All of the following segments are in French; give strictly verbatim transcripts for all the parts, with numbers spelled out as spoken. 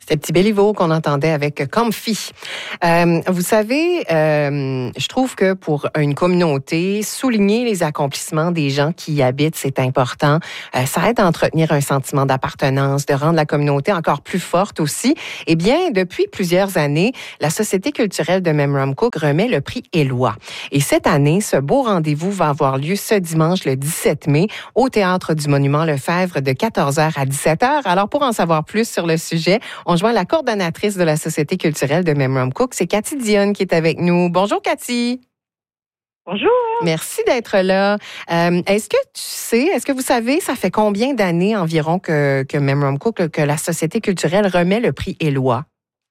C'était Petit Béliveau qu'on entendait avec Comfy. Euh, vous savez, euh, je trouve que pour une communauté, souligner les accomplissements des gens qui y habitent, c'est important. Euh, ça aide à entretenir un sentiment d'appartenance, de rendre la communauté encore plus forte aussi. Eh bien, depuis plusieurs années, la Société culturelle de Memramcook remet le prix Éloi. Et cette année, ce beau rendez-vous va avoir lieu ce dimanche, le dix-sept mai, au Théâtre du Monument Lefebvre de quatorze heures à dix-sept heures. Alors, pour en savoir plus sur le sujet, on joint la coordonnatrice de la Société culturelle de Memramcook, c'est Cathy Dionne qui est avec nous. Bonjour Cathy. Bonjour. Merci d'être là. Euh, est-ce que tu sais, est-ce que vous savez, ça fait combien d'années environ que, que Memramcook, que la Société culturelle remet le prix Éloi?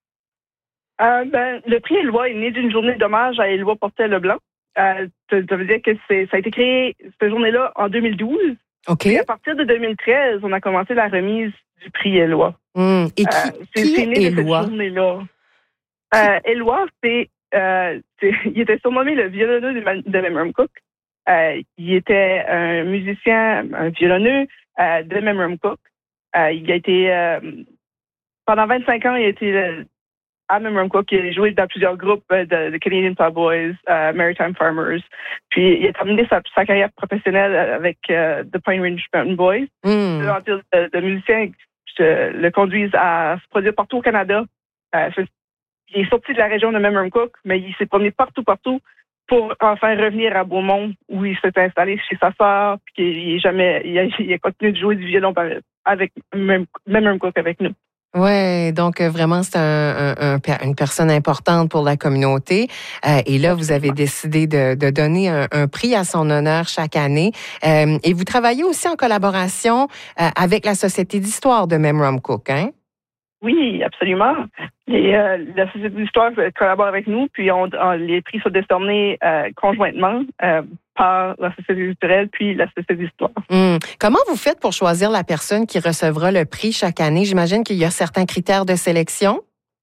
Euh, ben, le prix Éloi est né d'une journée d'hommage à Éloi Portel-Leblanc. Euh, ça veut dire que c'est, ça a été créé, cette journée-là, en deux mille douze. OK. Et à partir de deux mille treize, on a commencé la remise du prix Éloi. Mmh. Et qui, euh, c'est, qui c'est est né de cette Éloi? journée-là. Euh, Éloi, c'est, euh, c'est, il était surnommé le violonneux de, de Memramcook. Euh, il était un musicien, un violonneux euh, de Memramcook. Euh, il a été, euh, pendant vingt-cinq ans, il a été euh, à Memramcook. Il a joué dans plusieurs groupes de, de Canadian Ploughboys, uh, Maritime Farmers. Puis, il a terminé sa, sa carrière professionnelle avec uh, The Pine Ridge Mountain Boys. Mm. De, de, de musiciens je, le conduisent à se produire partout au Canada. Euh, il est sorti de la région de Memramcook, mais il s'est promené partout, partout pour enfin revenir à Beaumont, où il s'est installé chez sa sœur, puis qu'il est jamais, il a, il a continué de jouer du violon avec Memramcook avec nous. Oui, donc vraiment, c'est un, un, un, une personne importante pour la communauté. Euh, et là, vous avez décidé de, de donner un, un prix à son honneur chaque année. Euh, et vous travaillez aussi en collaboration euh, avec la Société d'histoire de Memramcook, hein? Oui, absolument. Et, euh, la Société d'histoire collabore avec nous, puis on, on, les prix sont décernés euh, conjointement euh, par la Société culturelle puis la Société d'histoire. Hum. Comment vous faites pour choisir la personne qui recevra le prix chaque année? J'imagine qu'il y a certains critères de sélection.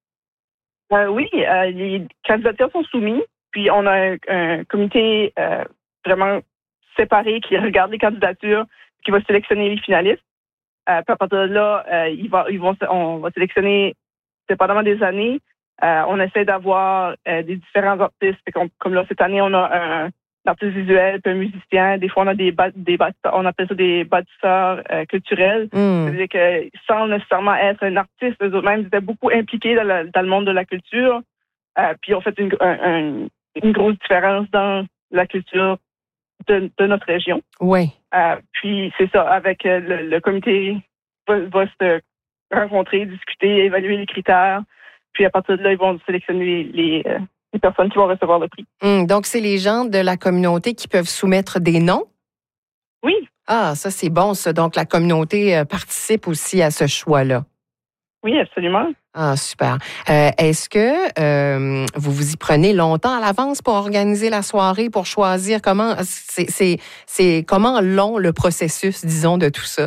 Euh, oui, euh, les candidatures sont soumises, puis on a un, un comité euh, vraiment séparé qui regarde les candidatures, qui va sélectionner les finalistes. Euh, puis à partir de là, euh, ils va, ils vont, on va sélectionner, dépendamment des années, euh, on essaie d'avoir euh, des différents artistes. Comme, comme là, cette année, on a un, un artiste visuel, puis un musicien. Des fois, on a des, bat, des bat, on appelle ça des bâtisseurs euh, culturels. Mm. C'est-à-dire que sans nécessairement être un artiste, eux mêmes ils étaient beaucoup impliqués dans, la, dans le monde de la culture. Euh, puis, on fait une, un, un, une grosse différence dans la culture de, de notre région. Oui. Euh, puis, c'est ça, avec euh, le, le comité va, va se rencontrer, discuter, évaluer les critères. Puis, à partir de là, ils vont sélectionner les, les, euh, les personnes qui vont recevoir le prix. Hum, donc, c'est les gens de la communauté qui peuvent soumettre des noms? Oui. Ah, ça, c'est bon, ça. Donc, la communauté euh, participe aussi à ce choix-là. Oui, absolument. Ah, super. Euh, est-ce que euh, vous vous y prenez longtemps à l'avance pour organiser la soirée, pour choisir comment c'est, c'est, c'est comment long le processus, disons, de tout ça?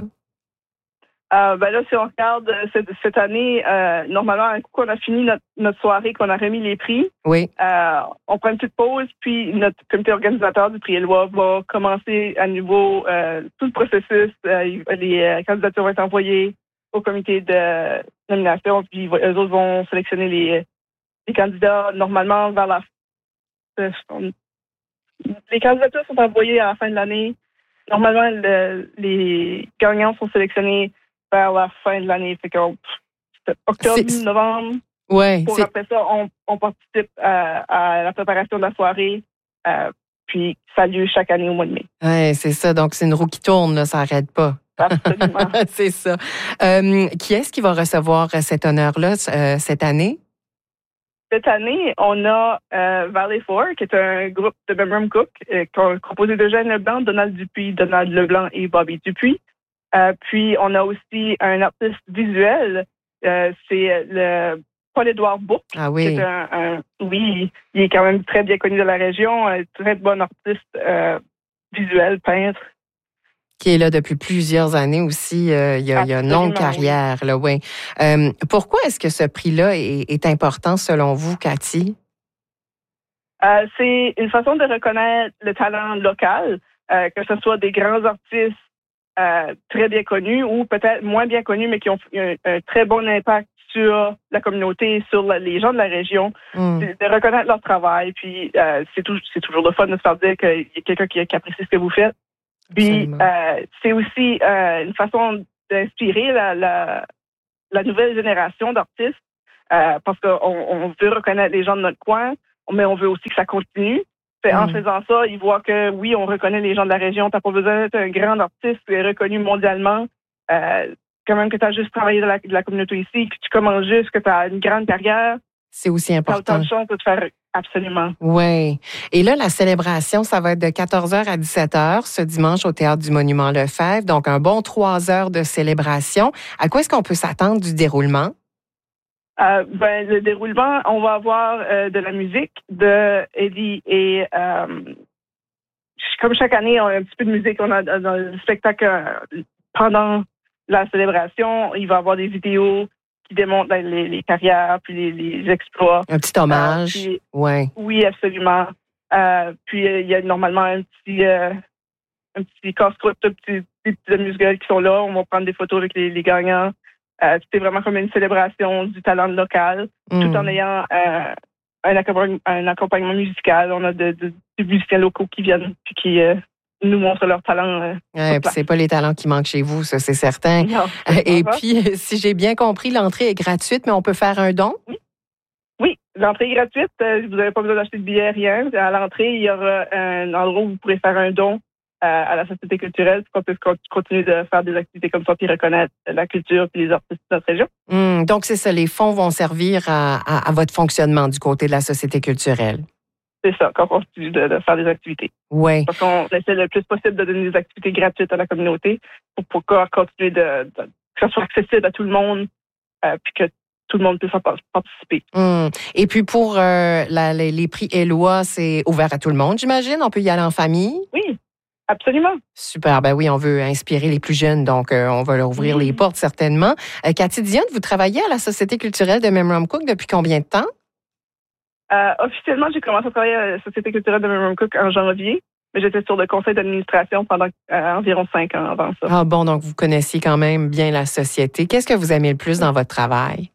Euh, ben là, si on regarde cette, cette année, euh, normalement, un coup qu'on a fini notre, notre soirée, qu'on a remis les prix, oui. euh, on prend une petite pause, puis notre comité organisateur du prix Éloi va commencer à nouveau euh, tout le processus. Euh, les euh, candidatures vont être envoyées au comité de nomination, puis eux autres vont sélectionner les, les candidats normalement vers la euh, les candidatures sont envoyées à la fin de l'année. Normalement, le, les gagnants sont sélectionnés vers la fin de l'année. Fait qu'en octobre, c'est, novembre. Ouais, pour c'est... après ça, on, on participe à, à la préparation de la soirée. Euh, puis ça a lieu chaque année au mois de mai. Oui, c'est ça. Donc, c'est une roue qui tourne, là, ça n'arrête pas. Absolument. C'est ça. Euh, qui est-ce qui va recevoir cet honneur-là euh, cette année? Cette année, on a euh, Valley Four, qui est un groupe de Memramcook, euh, composé de Jeanne Leblanc, Donald Dupuis, Donald Leblanc et Bobby Dupuis. Euh, puis, on a aussi un artiste visuel, euh, c'est le Paul-Édouard Bourque. Ah oui. Qui est un, un, oui, il est quand même très bien connu de la région, un très bon artiste euh, visuel, peintre. Qui est là depuis plusieurs années aussi. Euh, il, y a, il y a une longue carrière, là, oui. Euh, pourquoi est-ce que ce prix-là est, est important selon vous, Cathy? Euh, c'est une façon de reconnaître le talent local, euh, que ce soit des grands artistes euh, très bien connus ou peut-être moins bien connus, mais qui ont un, un très bon impact sur la communauté, sur la, les gens de la région, Mm. de, de reconnaître leur travail. Puis euh, c'est, tout, c'est toujours le fun de se faire dire qu'il y a quelqu'un qui, qui apprécie ce que vous faites. Puis euh, c'est aussi euh, une façon d'inspirer la, la, la nouvelle génération d'artistes euh, parce qu'on on veut reconnaître les gens de notre coin, mais on veut aussi que ça continue. Fait, mm. En faisant ça, ils voient que oui, on reconnaît les gens de la région. T'as pas besoin d'être un grand artiste qui est reconnu mondialement. Euh, quand même que tu as juste travaillé dans la, de la communauté ici, que tu commences juste, que tu as une grande carrière. C'est aussi important. Tu as autant de chance de te faire absolument. Oui. Et là, la célébration, ça va être de quatorze heures à dix-sept heures ce dimanche au Théâtre du Monument Lefebvre. Donc, un bon trois heures de célébration. À quoi est-ce qu'on peut s'attendre du déroulement? Euh, ben, le déroulement, on va avoir euh, de la musique de Eddie et euh, comme chaque année, on a un petit peu de musique. On a dans le spectacle euh, pendant la célébration, il va y avoir des vidéos qui démontrent les, les carrières puis les, les exploits. Un petit hommage. Euh, puis, ouais. Oui, absolument. Euh, puis il y a normalement un petit euh, un petit casse-croûte, des petits, des petits amuse-gueules qui sont là. On va prendre des photos avec les, les gagnants. Euh, c'est vraiment comme une célébration du talent local, mm. tout en ayant euh, un, accompagnement, un accompagnement musical. On a de, de, des musiciens locaux qui viennent puis qui euh, nous montrent leur talent. Euh, ouais, c'est pas les talents qui manquent chez vous, ça, c'est certain. Non, Et puis, si j'ai bien compris, l'entrée est gratuite, mais on peut faire un don? Oui, oui, l'entrée est gratuite. Vous n'avez pas besoin d'acheter de billets, rien. À l'entrée, il y aura un endroit où vous pourrez faire un don à la Société culturelle pour qu'on puisse continuer de faire des activités comme ça puis reconnaître la culture et les artistes de notre région. Mmh, donc, c'est ça, les fonds vont servir à, à, à votre fonctionnement du côté de la Société culturelle. C'est ça, qu'on continue de, de faire des activités. Oui. Parce qu'on essaie le plus possible de donner des activités gratuites à la communauté pour, pour continuer de, de que ça soit accessible à tout le monde euh, puis que tout le monde puisse en participer. Mmh. Et puis pour euh, la, les, les prix Éloi, c'est ouvert à tout le monde, j'imagine? On peut y aller en famille? Oui. Absolument. Super. Ben oui, on veut inspirer les plus jeunes, donc euh, on va leur ouvrir mmh. les portes certainement. Euh, Cathy Dionne, vous travaillez à la Société culturelle de Memramcook depuis combien de temps? Euh, officiellement, j'ai commencé à travailler à la Société culturelle de Memramcook en janvier, mais j'étais sur le conseil d'administration pendant euh, environ cinq ans avant ça. Ah bon, donc vous connaissiez quand même bien la société. Qu'est-ce que vous aimez le plus dans votre travail?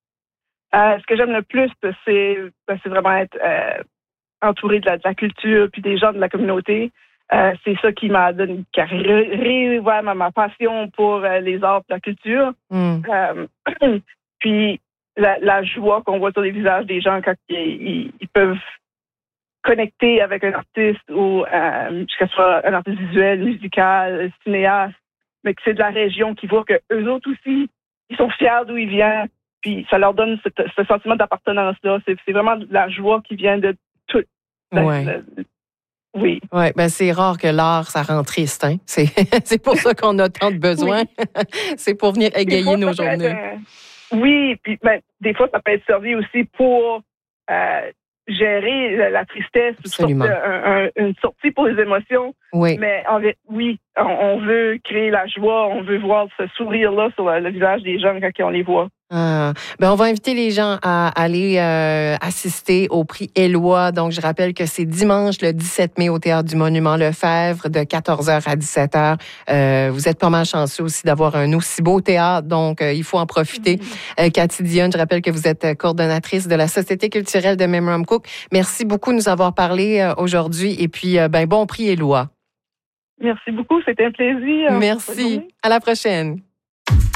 Euh, ce que j'aime le plus, c'est, ben, c'est vraiment être euh, entouré de la, de la culture puis des gens de la communauté. Euh, c'est ça qui m'a donné, qui a réouvert ma, ma passion pour euh, les arts et la culture. Mm. Euh, puis la, la joie qu'on voit sur les visages des gens quand ils, ils peuvent connecter avec un artiste ou euh, que ce soit un artiste visuel, musical, cinéaste, mais que c'est de la région qui voit que eux autres aussi, ils sont fiers d'où ils viennent. Puis ça leur donne ce, ce sentiment d'appartenance-là. C'est, c'est vraiment de la joie qui vient de tout. Ouais. De, de, Oui. Oui, ben c'est rare que l'art, ça rend triste. Hein? C'est, c'est pour ça qu'on a tant de besoins. Oui. C'est pour venir égayer fois, nos journées. Être, euh, oui, puis ben, des fois, ça peut être servi aussi pour euh, gérer la, la tristesse, Absolument. Sorte, un, un, une sortie pour les émotions. Oui. Mais en, oui, on, on veut créer la joie, on veut voir ce sourire-là sur le, le visage des gens quand on les voit. Ah, ben on va inviter les gens à aller euh, assister au prix Éloi. Donc, je rappelle que c'est dimanche le dix-sept mai au Théâtre du Monument Lefebvre de quatorze heures à dix-sept heures. Euh, vous êtes pas mal chanceux aussi d'avoir un aussi beau théâtre, donc euh, il faut en profiter. Mm-hmm. Euh, Cathy Dionne, je rappelle que vous êtes coordonnatrice de la Société culturelle de Memramcook. Merci beaucoup de nous avoir parlé euh, aujourd'hui et puis euh, ben bon prix Éloi. Merci beaucoup, c'était un plaisir. Merci. À la prochaine.